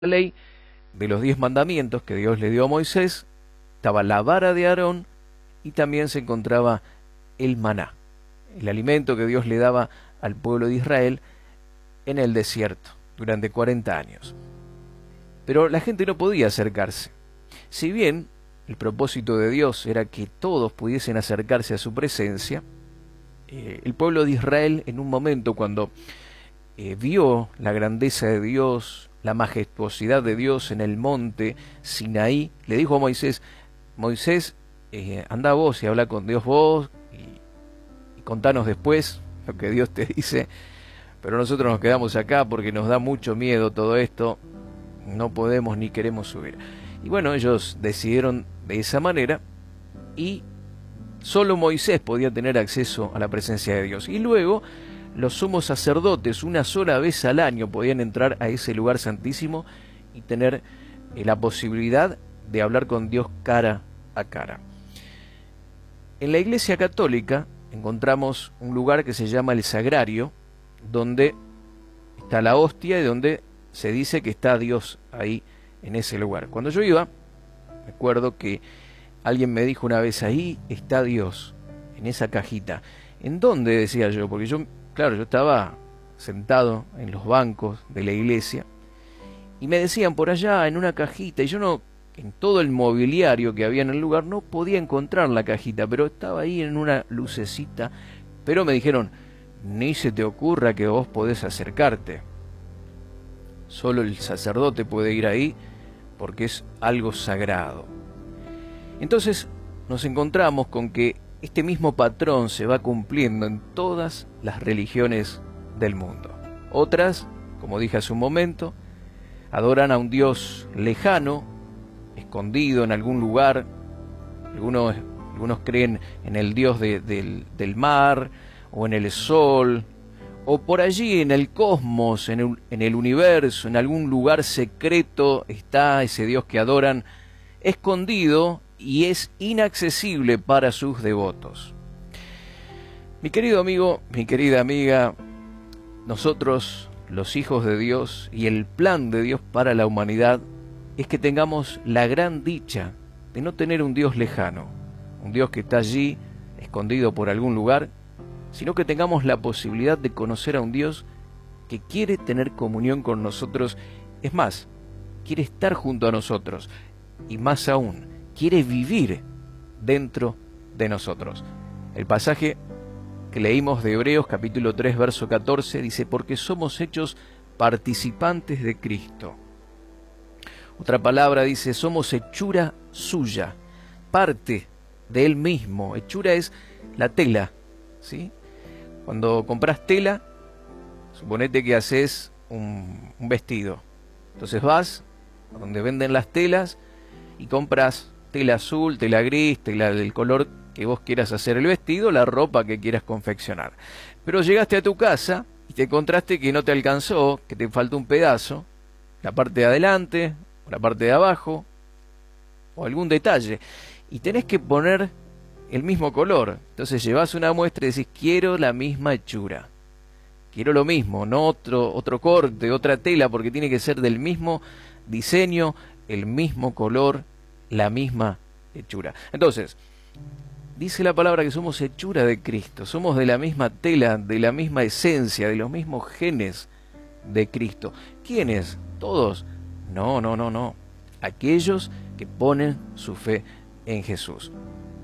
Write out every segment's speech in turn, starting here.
ley de los 10 mandamientos que Dios le dio a Moisés, estaba la vara de Aarón y también se encontraba el maná, el alimento que Dios le daba al pueblo de Israel en el desierto durante 40 años. Pero la gente no podía acercarse. Si bien el propósito de Dios era que todos pudiesen acercarse a su presencia, el pueblo de Israel en un momento cuando vio la grandeza de Dios, la majestuosidad de Dios en el monte Sinaí, le dijo a Moisés: Moisés, anda vos y habla con Dios vos y contanos después lo que Dios te dice, pero nosotros nos quedamos acá porque nos da mucho miedo todo esto, no podemos ni queremos subir. Y bueno, ellos decidieron de esa manera y solo Moisés podía tener acceso a la presencia de Dios. Y luego los sumos sacerdotes una sola vez al año podían entrar a ese lugar santísimo y tener la posibilidad de hablar con Dios cara a cara. En la Iglesia Católica encontramos un lugar que se llama el Sagrario, donde está la hostia y donde se dice que está Dios ahí en ese lugar. Cuando yo iba, recuerdo que alguien me dijo una vez: ahí está Dios, en esa cajita. ¿En dónde?, decía yo, porque yo estaba sentado en los bancos de la iglesia y me decían por allá en una cajita, y yo no, en todo el mobiliario que había en el lugar no podía encontrar la cajita, pero estaba ahí en una lucecita. Pero me dijeron: ni se te ocurra que vos podés acercarte, solo el sacerdote puede ir ahí porque es algo sagrado. Entonces nos encontramos con que este mismo patrón se va cumpliendo en todas las religiones del mundo. Otras, como dije hace un momento, adoran a un Dios lejano, escondido en algún lugar. Algunos creen en el Dios del mar, o en el sol, o por allí en el cosmos, en el universo, en algún lugar secreto está ese Dios que adoran, escondido y es inaccesible para sus devotos. Mi querido amigo, mi querida amiga, nosotros, los hijos de Dios, y el plan de Dios para la humanidad es que tengamos la gran dicha de no tener un Dios lejano, un Dios que está allí, escondido por algún lugar, sino que tengamos la posibilidad de conocer a un Dios que quiere tener comunión con nosotros. Es más, quiere estar junto a nosotros, y más aún, quiere vivir dentro de nosotros. El pasaje que leímos de Hebreos capítulo 3 verso 14 dice: porque somos hechos participantes de Cristo. Otra palabra dice: somos hechura suya, parte de Él mismo. Hechura es la tela, ¿sí? Cuando compras tela, suponete que haces un vestido. Entonces vas a donde venden las telas y compras tela azul, tela gris, tela del color que vos quieras hacer el vestido, la ropa que quieras confeccionar. Pero llegaste a tu casa y te encontraste que no te alcanzó, que te faltó un pedazo, la parte de adelante, o la parte de abajo, o algún detalle, y tenés que poner el mismo color. Entonces llevas una muestra y decís: quiero la misma hechura, quiero lo mismo, no otro corte, otra tela, porque tiene que ser del mismo diseño, el mismo color, la misma hechura. Entonces, dice la palabra que somos hechura de Cristo, somos de la misma tela, de la misma esencia, de los mismos genes de Cristo. ¿Quiénes? ¿Todos? No. Aquellos que ponen su fe en Jesús.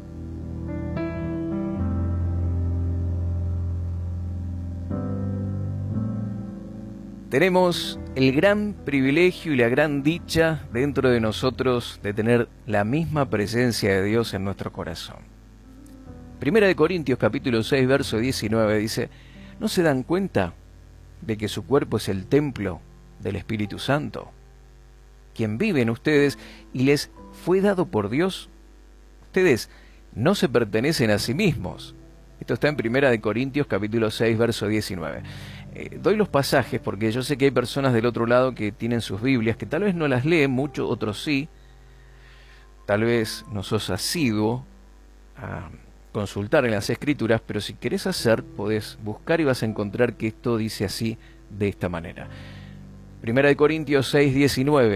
Tenemos el gran privilegio y la gran dicha dentro de nosotros de tener la misma presencia de Dios en nuestro corazón. Primera de Corintios capítulo 6 verso 19 dice: ¿no se dan cuenta de que su cuerpo es el templo del Espíritu Santo, quien vive en ustedes y les fue dado por Dios? Ustedes no se pertenecen a sí mismos. Esto está en Primera de Corintios capítulo 6 verso 19. Doy los pasajes porque yo sé que hay personas del otro lado que tienen sus Biblias, que tal vez no las leen mucho, otros sí. Tal vez no sos asiduo a consultar en las Escrituras, pero si querés hacer, podés buscar y vas a encontrar que esto dice así, de esta manera. Primera de Corintios 6:19.